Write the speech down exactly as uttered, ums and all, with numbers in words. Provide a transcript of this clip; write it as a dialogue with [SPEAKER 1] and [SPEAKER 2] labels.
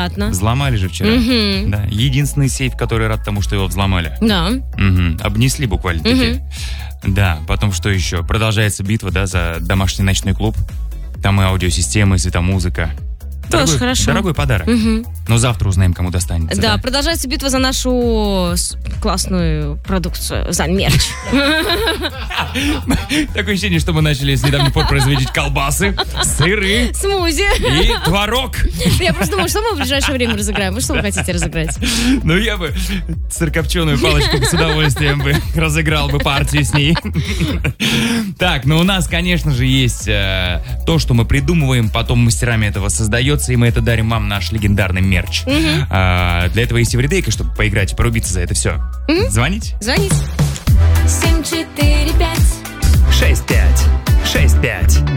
[SPEAKER 1] Приятно.
[SPEAKER 2] Взломали же вчера.
[SPEAKER 1] Угу.
[SPEAKER 2] Да. Единственный сейф, который рад тому, что его взломали.
[SPEAKER 1] Да.
[SPEAKER 2] Угу. Обнесли буквально-таки. Угу. Да, потом что еще? Продолжается битва, да, за домашний ночной клуб. Там и аудиосистема, и светомузыка.
[SPEAKER 1] Тоже
[SPEAKER 2] дорогой,
[SPEAKER 1] хорошо.
[SPEAKER 2] Дорогой подарок.
[SPEAKER 1] Угу.
[SPEAKER 2] Но завтра узнаем, кому достанется.
[SPEAKER 1] Да,
[SPEAKER 2] да,
[SPEAKER 1] продолжается битва за нашу классную продукцию, за мерч.
[SPEAKER 2] Такое ощущение, что мы начали с недавних пор производить колбасы, сыры,
[SPEAKER 1] смузи
[SPEAKER 2] и творог.
[SPEAKER 1] Я просто думаю, что мы в ближайшее время разыграем. Вы что вы хотите разыграть?
[SPEAKER 2] Ну, я бы сырокопченую палочку с удовольствием бы разыграл бы партию с ней. Так, ну у нас, конечно же, есть э, то, что мы придумываем, потом мастерами этого создается, и мы это дарим вам, наш легендарный мерч. Угу. А, для этого есть эвридейка, чтобы поиграть и порубиться за это все. Угу. Звонить?
[SPEAKER 1] Звонить.
[SPEAKER 3] семь четыре пять
[SPEAKER 2] шесть пять шесть пять